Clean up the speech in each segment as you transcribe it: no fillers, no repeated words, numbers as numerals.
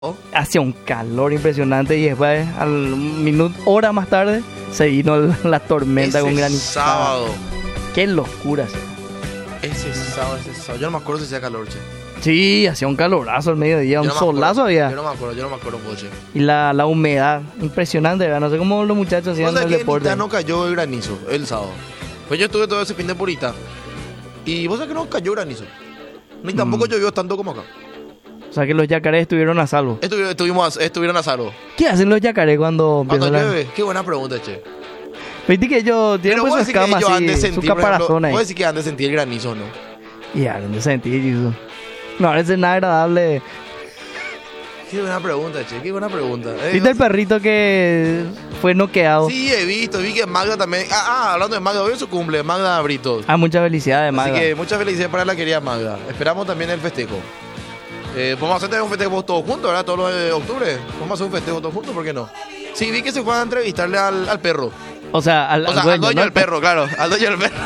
Hacía un calor impresionante y después, hora más tarde, se vino la tormenta Ese con granizo. sábado. Qué locura. Ese sábado. Yo no me acuerdo si hacía calor, che. Sí, hacía un calorazo al mediodía, Yo un no me acuerdo. solazo había. Yo no me acuerdo, Poche. Y la humedad, impresionante, ¿verdad? No sé cómo los muchachos hacían O sea el que deporte. en Itá no cayó el granizo el sábado. Pues yo estuve todo ese fin de Purita. Y vos sabés que no cayó granizo. Ni tampoco llovió tanto como acá. O sea que los yacarés estuvieron a salvo. Estuvieron a salvo. ¿Qué hacen los yacarés cuando ¿Cuándo empieza llueve? Qué buena pregunta, che. Viste que ellos tienen Pero pues vos su decís que escama ellos han de así, su sentir, por ejemplo, caparazón ahí. vos decís que han de sentir el granizo, ¿no? Y a dónde sentir eso. No parece nada agradable. Qué buena pregunta, che. Qué buena pregunta. ¿Viste el perrito que fue noqueado? Sí, vi que Magda también. Hablando de Magda, hoy es su cumple, Magda Britos. Mucha felicidad de Magda. Así que muchas felicidades para la querida Magda. Esperamos también el festejo. Vamos a hacer también un festejo todos juntos, ¿verdad? Todos los de octubre. Vamos a hacer un festejo todos juntos, ¿por qué no? Sí, vi que se fue a entrevistarle al perro. O sea, al Al dueño ¿no? del perro, claro. Al dueño del perro.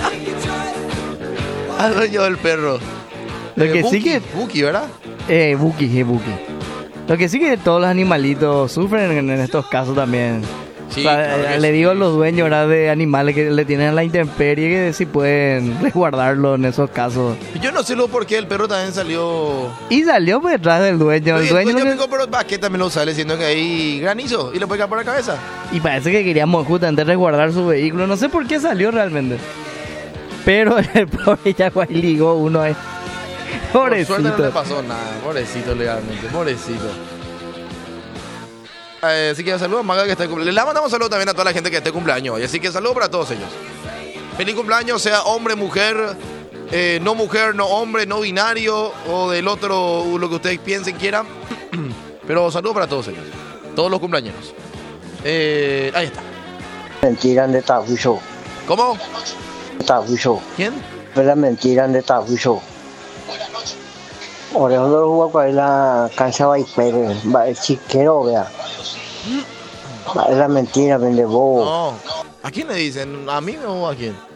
Al dueño del perro. Lo que sí que... Buki, ¿verdad? Buki. Lo que sí que todos los animalitos sufren en estos casos también. Sí, O sea, claro que le sí. digo a los dueños, ¿verdad? De animales que le tienen a la intemperie que si pueden resguardarlo en esos casos. Yo no sé lo por qué el perro también salió. Y salió pues detrás del dueño. Oye, El dueño yo lo me compro ¿qué también lo sale diciendo que hay granizo y le puede caer por la cabeza? Y parece que queríamos justamente resguardar su vehículo. No sé por qué salió realmente. Pero el pobre Yaguay ligó uno ahí. Por suerte no le Pobrecito. pasó nada, pobrecito legalmente, pobrecito. Así que saludos a Maga que está de cumpleaños. Le mandamos saludos también a toda la gente que esté de cumpleaños hoy. Así que saludos para todos ellos. Feliz cumpleaños, sea hombre, mujer, no hombre, no binario o del otro, lo que ustedes piensen, quieran. Pero saludos para todos ellos, todos los cumpleaños. Ahí está. Mentira de Tabu Show. ¿Cómo? Tabu Show. ¿Quién? Es la mentira de Tabu Show. Ahora no juega para la cancha Baipere, va el chiquero, vea. Es la mentira, vende bobo. No. ¿A quién le dicen? ¿A mí o a quién?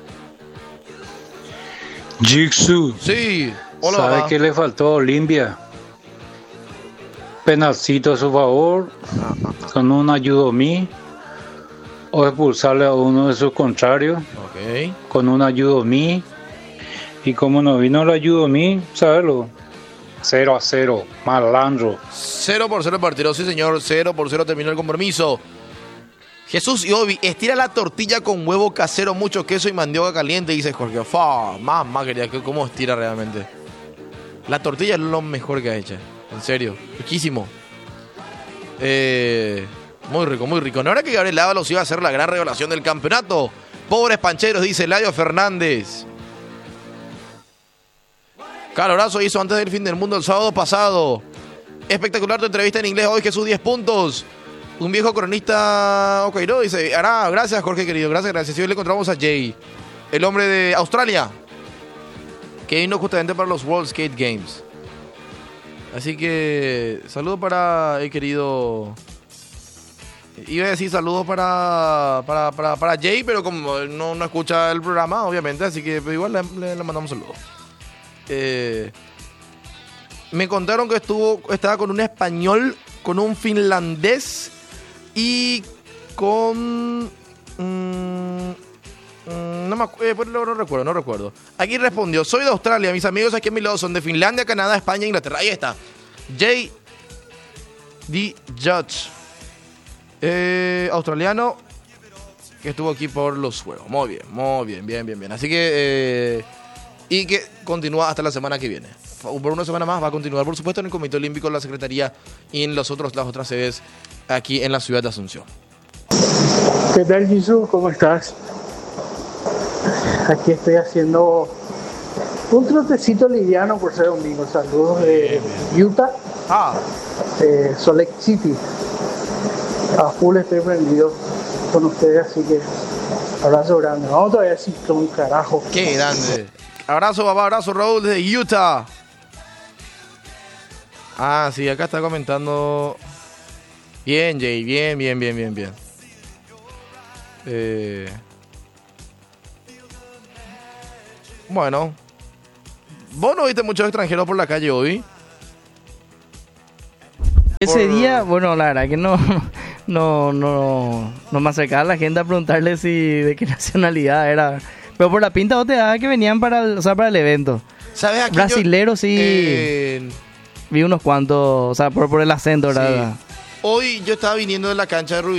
Jigsu, Sí. Hola, ¿sabe papá. qué le faltó a Olimpia? Penalcito a su favor, con un ayudomí, o expulsarle a uno de sus contrarios, Ok. con un ayudomí, y como no vino el ayudomí, ¿sabelo? 0-0, malandro. 0-0 el partido, sí señor, 0-0 terminó el compromiso. Jesús y Obi, estira la tortilla con huevo casero, mucho queso y mandioca caliente, dice Jorge. Mamá quería, ¿cómo estira realmente? La tortilla es lo mejor que ha hecho, en serio, riquísimo. Muy rico, muy rico. No era que Gabriel Ábalos iba a ser la gran revelación del campeonato. Pobres pancheros, dice Eladio Fernández. Calorazo hizo antes del fin del mundo el sábado pasado. Espectacular tu entrevista en inglés hoy, Jesús, 10 puntos. Un viejo cronista Ocairo dice, gracias Jorge querido, gracias. Y hoy le encontramos a Jay, el hombre de Australia, que vino justamente para los World Skate Games. Así que saludos para el querido... Iba a decir saludos para Jay, pero como él no escucha el programa, obviamente, así que igual le mandamos saludos. Me contaron que estaba con un español, con un finlandés y con... no recuerdo. Aquí respondió, soy de Australia, mis amigos aquí a mi lado son de Finlandia, Canadá, España e Inglaterra. Ahí está. J. D. Judge. Australiano que estuvo aquí por los juegos. Muy bien. Así que... y que continúa hasta la semana que viene. Por una semana más va a continuar, por supuesto, en el Comité Olímpico, en la Secretaría y en las otras sedes aquí en la ciudad de Asunción. ¿Qué tal, Jesús? ¿Cómo estás? Aquí estoy haciendo un trotecito liviano por ser domingo. Saludos de Utah, Salt Lake City. A full estoy prendido con ustedes, así que abrazo grande. Vamos todavía así con un carajo. ¡Qué grande! Abrazo, papá, abrazo, Raúl, desde Utah. Sí, acá está comentando. Bien, Jay, bien. Bueno. ¿Vos no viste muchos extranjeros por la calle hoy? Ese día, bueno, la verdad que no me acercaba a la gente a preguntarle si de qué nacionalidad era. Pero por la pinta vos te dabas que venían para el evento. ¿Sabes? Aquí Brasileros sí. Vi unos cuantos, o sea, por el acento, ¿verdad? Sí. Hoy yo estaba viniendo de la cancha de Rubí.